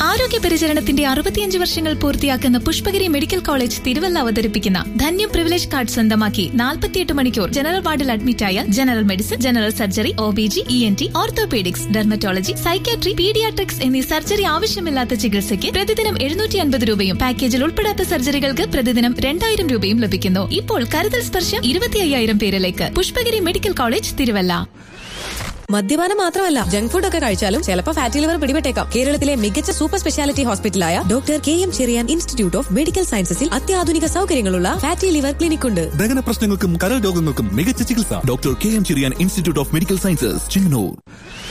ആരോഗ്യ പരിചരണത്തിന്റെ 65 വർഷങ്ങൾ പൂർത്തിയാക്കുന്ന പുഷ്പഗിരി മെഡിക്കൽ കോളേജ് തിരുവല്ല അവതരിപ്പിക്കുന്ന ധന്യം പ്രിവിലേജ് കാർഡ് സ്വന്തമാക്കി 48 മണിക്കൂർ ജനറൽ വാർഡിൽ അഡ്മിറ്റായ general medicine, general surgery, OBG, ENT, orthopaedics, dermatology, psychiatry, paediatrics എന്നീ സർജറി ആവശ്യമില്ലാത്ത ചികിത്സയ്ക്ക് പ്രതിദിനം 750 രൂപയും പാക്കേജിൽ ഉൾപ്പെടാത്ത സർജറികൾക്ക് പ്രതിദിനം 2000 രൂപയും ലഭിക്കുന്നു. ഇപ്പോൾ കരുതൽ സ്പർശം 25,000 പേരിലേക്ക്. Pushpagiri medical college Thiruvalla. മദ്യപാനം മാത്രമല്ല, ജങ്ക് ഫുഡ് ഒക്കെ കഴിച്ചാലും ചിലപ്പോൾ ഫാറ്റി ലിവർ പിടിപെട്ടേക്കാം. കേരളത്തിലെ മികച്ച super speciality ഹോസ്പിറ്റലായ doctor KM Cherian institute of medical സയൻസസിൽ അത്യാധുനിക സൗകര്യങ്ങളുള്ള ഫാറ്റി ലിവർ ക്ലിനിക് ഉണ്ട്. ദഹന പ്രശ്നങ്ങൾക്കും കരൾ രോഗങ്ങൾക്കും മികച്ച ചികിത്സ. Doctor KM Cherian institute of medical sciences, Chengannur.